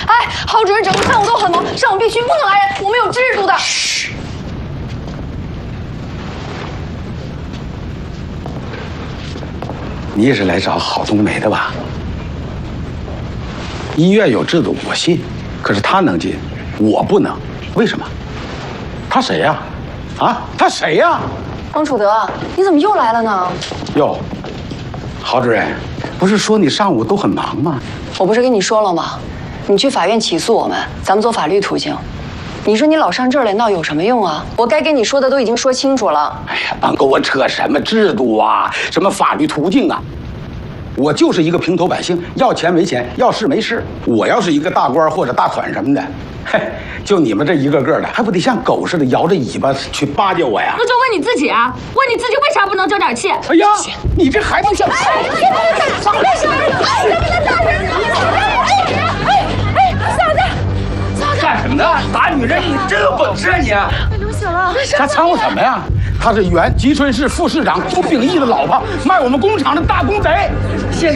哎，郝主任整个项目都很忙，上午必须不能来人，我们有制度的。 嘘。你也是来找郝冬梅的吧？医院有制度，我信。可是他能进，我不能，为什么？他谁呀？啊，他谁呀？ 王楚德，你怎么又来了呢？ 哟，郝主任，不是说你上午都很忙吗？ 我不是跟你说了吗？你去法院起诉我们，咱们走法律途径。你说你老上这儿来闹有什么用啊？我该跟你说的都已经说清楚了。 哎呀，帮跟我扯什么制度啊，什么法律途径啊？我就是一个平头百姓，要钱没钱，要事没事。我要是一个大官或者大款什么的，嘿，就你们这一个个的，还不得像狗似的摇着尾巴去巴结我呀？ 那就问你自己啊，问你自己为啥不能争点气？ 哎呀，你这孩子像…… 别杀人！哎，能不能打人？嫂子， 干什么呢？打女人，你真有本事啊你！ 流血了！ 他掺和什么呀？他是原吉春市副市长朱秉义的老婆，卖我们工厂的大公贼。